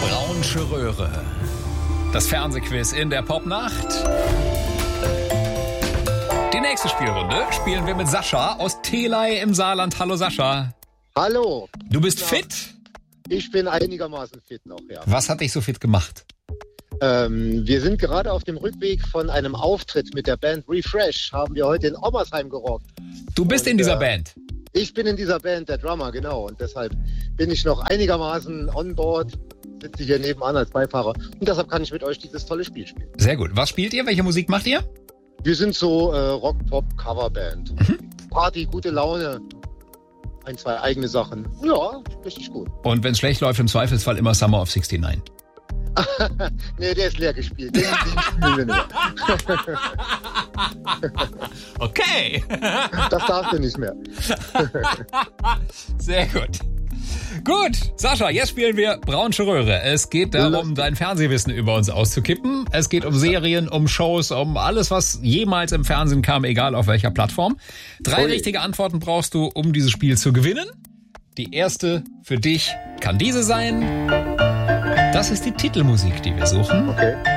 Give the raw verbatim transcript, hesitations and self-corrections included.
Braunsche Röhre. Das Fernsehquiz in der Popnacht. Die nächste Spielrunde spielen wir mit Sascha aus Theley im Saarland. Hallo Sascha. Hallo. Du bist Ja. fit? Ich bin einigermaßen fit noch, ja. Was hat dich so fit gemacht? Ähm, wir sind gerade auf dem Rückweg von einem Auftritt mit der Band Refresh. Haben wir heute in Ommersheim gerockt. Du bist Und, in dieser äh, Band. Ich bin in dieser Band, der Drummer, genau. Und deshalb bin ich noch einigermaßen on board, sitze hier nebenan als Beifahrer. Und deshalb kann ich mit euch dieses tolle Spiel spielen. Sehr gut. Was spielt ihr? Welche Musik macht ihr? Wir sind so äh, Rock-Pop-Coverband. Mhm. Party, gute Laune, ein, zwei eigene Sachen. Ja, richtig gut. Und wenn es schlecht läuft, im Zweifelsfall immer Summer of sixty-nine. Nee, der ist leer gespielt. Den, den spielen wir nicht. Okay. Das darfst du nicht mehr. Sehr gut. Gut, Sascha, jetzt spielen wir Braunsche Röhre. Es geht darum, dein Fernsehwissen über uns auszukippen. Es geht um Serien, um Shows, um alles, was jemals im Fernsehen kam, egal auf welcher Plattform. Drei Ui. richtige Antworten brauchst du, um dieses Spiel zu gewinnen. Die erste für dich kann diese sein. Das ist die Titelmusik, die wir suchen. Okay.